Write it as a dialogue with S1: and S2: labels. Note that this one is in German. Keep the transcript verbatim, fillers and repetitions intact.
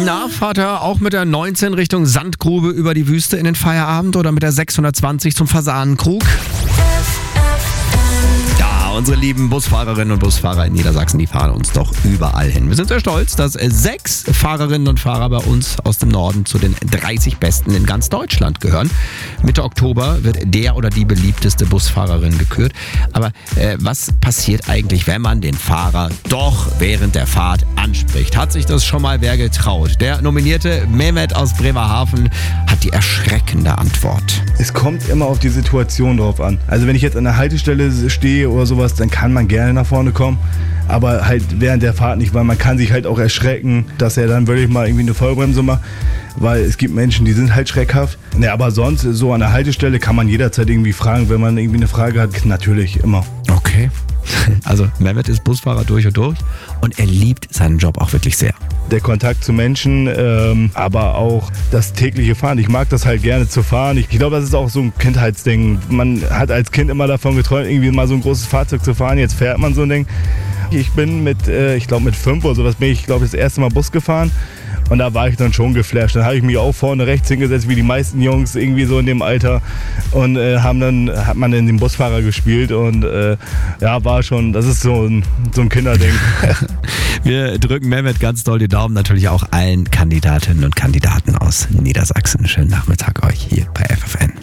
S1: Na, Vater, auch mit der neunzehn Richtung Sandgrube über die Wüste in den Feierabend oder mit der sechshundertzwanzig zum Fasanenkrug? Unsere lieben Busfahrerinnen und Busfahrer in Niedersachsen, die fahren uns doch überall hin. Wir sind sehr stolz, dass sechs Fahrerinnen und Fahrer bei uns aus dem Norden zu den dreißig Besten in ganz Deutschland gehören. Mitte Oktober wird der oder die beliebteste Busfahrerin gekürt. Aber äh, was passiert eigentlich, wenn man den Fahrer doch während der Fahrt anspricht? Hat sich das schon mal wer getraut? Der nominierte Mehmet aus Bremerhaven hat die erschreckende Antwort.
S2: Es kommt immer auf die Situation drauf an. Also wenn ich jetzt an der Haltestelle stehe oder sowas, dann kann man gerne nach vorne kommen, aber halt während der Fahrt nicht, weil man kann sich halt auch erschrecken, dass er dann wirklich mal irgendwie eine Vollbremse macht, weil es gibt Menschen, die sind halt schreckhaft. Ne, aber sonst so an der Haltestelle kann man jederzeit irgendwie fragen, wenn man irgendwie eine Frage hat, natürlich immer.
S1: Okay. Also Mehmet ist Busfahrer durch und durch und er liebt seinen Job auch wirklich sehr.
S2: Der Kontakt zu Menschen, ähm, aber auch das tägliche Fahren. Ich mag das halt gerne zu fahren. Ich, ich glaube, das ist auch so ein Kindheitsding. Man hat als Kind immer davon geträumt, irgendwie mal so ein großes Fahrzeug zu fahren. Jetzt fährt man so ein Ding. Ich bin mit, äh, ich glaube mit fünf oder sowas bin ich, glaube ich, das erste Mal Bus gefahren. Und da war ich dann schon geflasht. Dann habe ich mich auch vorne rechts hingesetzt, wie die meisten Jungs irgendwie so in dem Alter. Und äh, haben dann, hat man in den Busfahrer gespielt. Und äh, ja, war schon, das ist so ein, so ein Kinderding.
S1: Wir drücken Mehmet ganz doll die Daumen, natürlich auch allen Kandidatinnen und Kandidaten aus Niedersachsen. Schönen Nachmittag euch hier bei F F N.